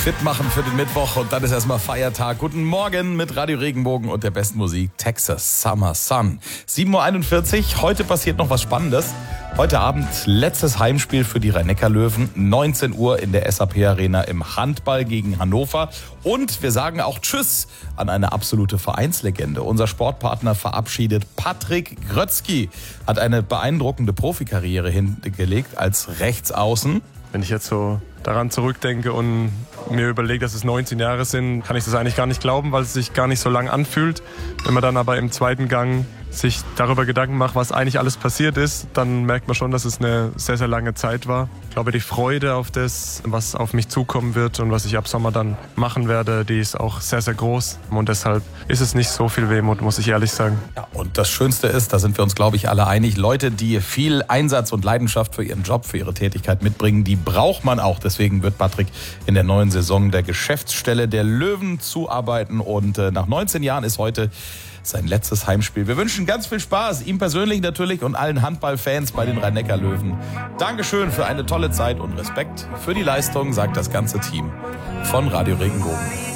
fit machen für den Mittwoch und dann ist erstmal Feiertag. Guten Morgen mit Radio Regenbogen und der besten Musik Texas Summer Sun. 7:41 Uhr, heute passiert noch was Spannendes. Heute Abend letztes Heimspiel für die Rhein-Neckar-Löwen, 19 Uhr in der SAP Arena im Handball gegen Hannover. Und wir sagen auch Tschüss an eine absolute Vereinslegende. Unser Sportpartner verabschiedet Patrick Grötzky, hat eine beeindruckende Profikarriere hingelegt als Rechtsaußen. Wenn ich jetzt so daran zurückdenke und mir überlege, dass es 19 Jahre sind, kann ich das eigentlich gar nicht glauben, weil es sich gar nicht so lang anfühlt. Wenn man dann aber im zweiten Gang sich darüber Gedanken macht, was eigentlich alles passiert ist, dann merkt man schon, dass es eine sehr, sehr lange Zeit war. Ich glaube, die Freude auf das, was auf mich zukommen wird und was ich ab Sommer dann machen werde, die ist auch sehr, sehr groß. Und deshalb ist es nicht so viel Wehmut, muss ich ehrlich sagen. Ja, und das Schönste ist, da sind wir uns, glaube ich, alle einig, Leute, die viel Einsatz und Leidenschaft für ihren Job, für ihre Tätigkeit mitbringen, die braucht man auch. Deswegen wird Patrick in der neuen Saison der Geschäftsstelle der Löwen zuarbeiten. Und nach 19 Jahren ist heute sein letztes Heimspiel. Wir wünschen ganz viel Spaß, ihm persönlich natürlich und allen Handballfans bei den Rhein-Neckar-Löwen. Dankeschön für eine tolle Zeit und Respekt für die Leistung, sagt das ganze Team von Radio Regenbogen.